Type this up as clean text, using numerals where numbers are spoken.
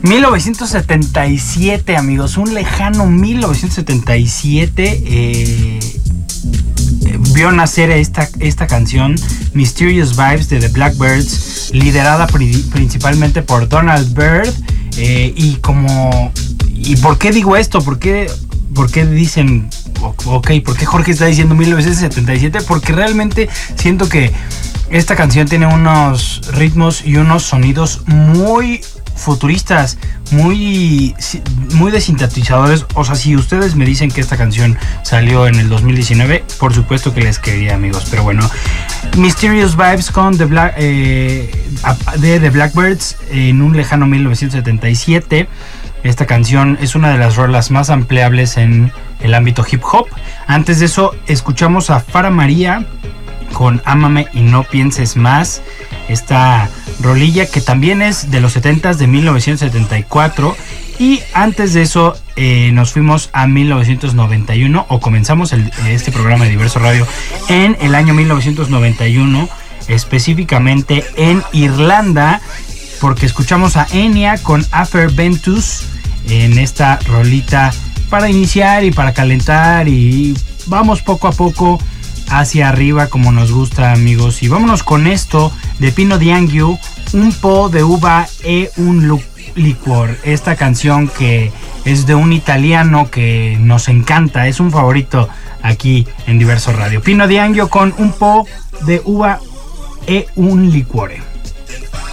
1977, amigos, un lejano 1977 vio nacer esta canción, Mysterious Vibes de The Blackbirds, liderada principalmente por Donald Byrd. ¿Y por qué digo esto? ¿Por qué dicen, ok, por qué Jorge está diciendo 1977? Porque realmente siento que esta canción tiene unos ritmos y unos sonidos muy futuristas, muy de sintetizadores. O sea, si ustedes me dicen que esta canción salió en el 2019, por supuesto que les creería, amigos. Pero bueno, Mysterious Vibes con The Blackbirds en un lejano 1977. Esta canción es una de las rolas más ampliables en el ámbito hip hop. Antes de eso escuchamos a Fara María con Ámame y no pienses más. Esta rolilla que también es de los 70s, de 1974. Y antes de eso nos fuimos a 1991, o comenzamos este programa de Diverso Radio en el año 1991, específicamente en Irlanda, porque escuchamos a Enya con Afer Ventus en esta rolita para iniciar y para calentar, y vamos poco a poco hacia arriba como nos gusta, amigos. Y vámonos con esto de Pino Diangio, Un po' de uva e un licor. Esta canción que es de un italiano que nos encanta, es un favorito aquí en Diverso Radio. Pino Diangio con Un po' de uva e un liquore.